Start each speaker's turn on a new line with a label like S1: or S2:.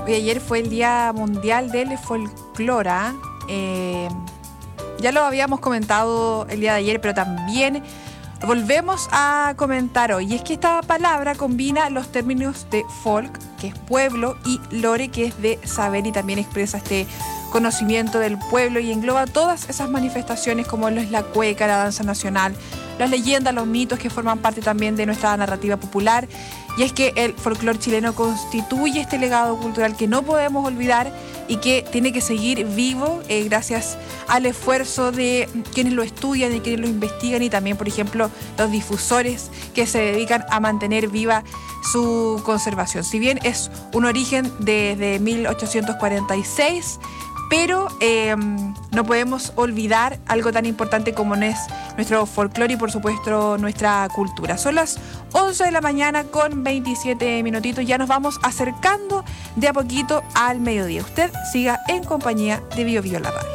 S1: Hoy ayer fue el Día Mundial del Folclore. Ya lo habíamos comentado el día de ayer, pero también lo volvemos a comentar hoy. Y es que esta palabra combina los términos de folk, que es pueblo, y lore, que es de saber, y también expresa este conocimiento del pueblo y engloba todas esas manifestaciones como lo es la cueca, la danza nacional, las leyendas, los mitos que forman parte también de nuestra narrativa popular. Y es que el folclore chileno constituye este legado cultural que no podemos olvidar y que tiene que seguir vivo gracias al esfuerzo de quienes lo estudian y quienes lo investigan, y también, por ejemplo, los difusores que se dedican a mantener viva su conservación. Si bien es un origen desde 1846, pero no podemos olvidar algo tan importante como es nuestro folclore y, por supuesto, nuestra cultura. Son las 11 de la mañana con 27 minutitos. Ya nos vamos acercando de a poquito al mediodía. Usted siga en compañía de Bio Bio la Radio.